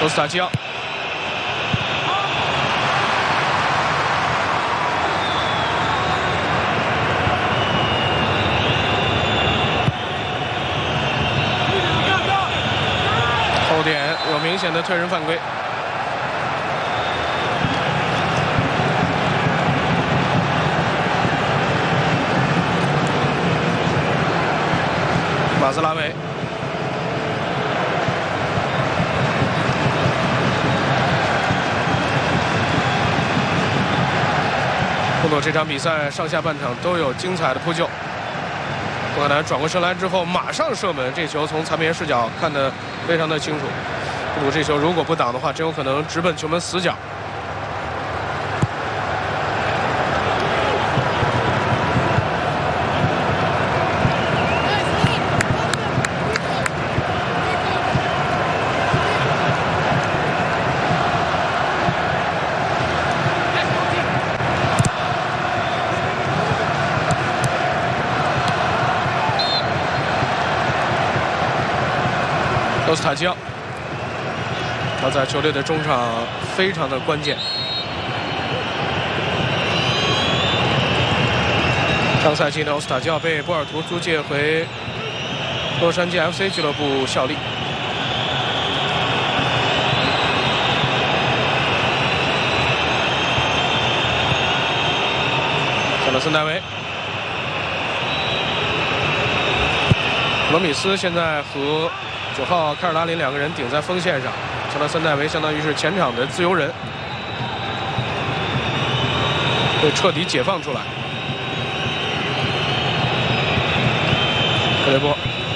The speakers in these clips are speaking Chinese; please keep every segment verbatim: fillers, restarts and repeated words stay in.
罗斯塔基奥。 后点有明显的推人犯规。马斯拉维。 不过这场比赛上下半场都有精彩的扑救。布克南转过身来之后，马上射门，这球从残片视角看得非常的清楚。布鲁这球如果不挡的话，真有可能直奔球门死角。罗斯塔基奥，他在球队的中场非常的关键。上赛季呢，罗斯塔基奥被波尔图租借回洛杉矶 F C 俱乐部效力。小勒森戴维，罗米斯现在和 九号凯尔拉林两个人顶在锋线上，乔纳森戴维相当于是前场的自由人，被彻底解放出来。克雷波，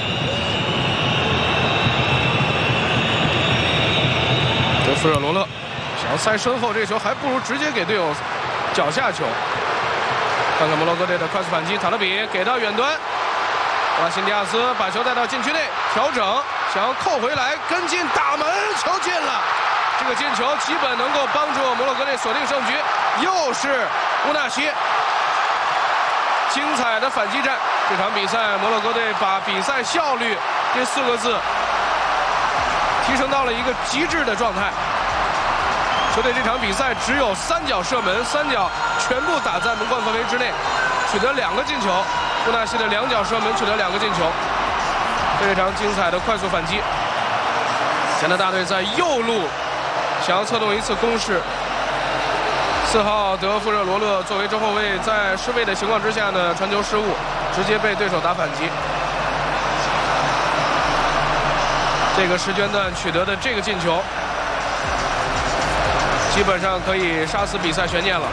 德弗热罗勒想要塞身后，这个球还不如直接给队友脚下球。看看摩洛哥队的快速反击，塔勒比给到远端，瓦辛迪亚斯把球带到禁区内，调整。 想要扣回来，跟进打门，球进了。这个进球基本能够帮助摩洛哥队锁定胜局。又是乌纳西，精彩的反击战。这场比赛，摩洛哥队把比赛效率这四个字提升到了一个极致的状态。球队这场比赛只有三脚射门，三脚全部打在门框范围之内，取得两个进球。乌纳西的两脚射门取得两个进球。 非常精彩的快速反击，加拿大队在右路想要策动一次攻势。四号德弗热罗勒作为中后卫，在失位的情况之下呢，传球失误，直接被对手打反击。这个时间段取得的这个进球，基本上可以杀死比赛悬念了。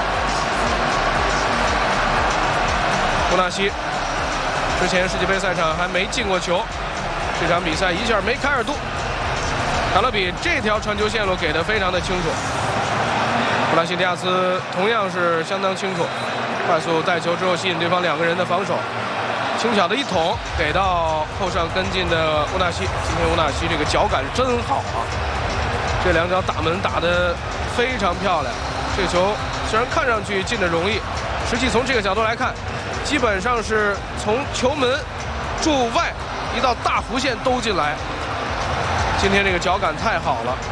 乌纳西。 之前世界杯赛场还没进过球，这场比赛一下梅开二度。卡勒比这条传球线路给的非常的清楚，布拉西迪亚斯同样是相当清楚，快速带球之后吸引对方两个人的防守，轻巧的一捅给到后上跟进的乌纳西。今天乌纳西这个脚感真好啊，这两脚打门打得非常漂亮。这球虽然看上去进的容易，实际从这个角度来看。 基本上是从球门柱外一道大弧线兜进来。今天这个脚感太好了。